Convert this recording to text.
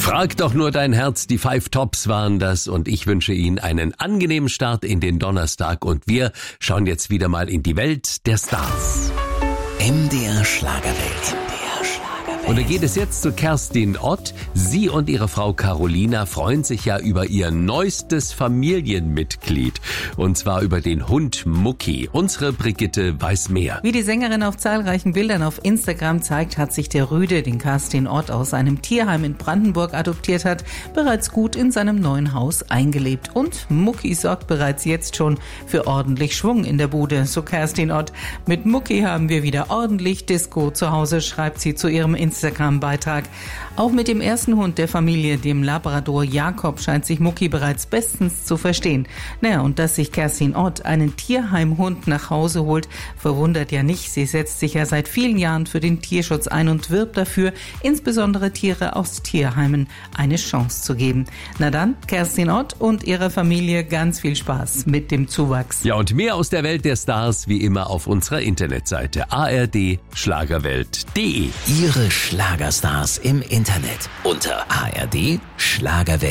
Frag doch nur dein Herz, die 5 Tops waren das und ich wünsche Ihnen einen angenehmen Start in den Donnerstag und wir schauen jetzt wieder mal in die Welt der Stars. MDR Schlagerwelt. Und da geht es jetzt zu Kerstin Ott. Sie und ihre Frau Carolina freuen sich ja über ihr neuestes Familienmitglied. Und zwar über den Hund Mucki. Unsere Brigitte weiß mehr. Wie die Sängerin auf zahlreichen Bildern auf Instagram zeigt, hat sich der Rüde, den Kerstin Ott aus einem Tierheim in Brandenburg adoptiert hat, bereits gut in seinem neuen Haus eingelebt. Und Mucki sorgt bereits jetzt schon für ordentlich Schwung in der Bude, so Kerstin Ott. Mit Mucki haben wir wieder ordentlich Disco zu Hause, schreibt sie zu ihrem Instagram-Beitrag. Auch mit dem ersten Hund der Familie, dem Labrador Jakob, scheint sich Mucki bereits bestens zu verstehen. Naja, und dass sich Kerstin Ott einen Tierheimhund nach Hause holt, verwundert ja nicht. Sie setzt sich ja seit vielen Jahren für den Tierschutz ein und wirbt dafür, insbesondere Tiere aus Tierheimen eine Chance zu geben. Na dann, Kerstin Ott und ihrer Familie ganz viel Spaß mit dem Zuwachs. Ja, und mehr aus der Welt der Stars wie immer auf unserer Internetseite ardschlagerwelt.de. Ihre Schlagerstars im Internet unter ardschlagerwelt.de.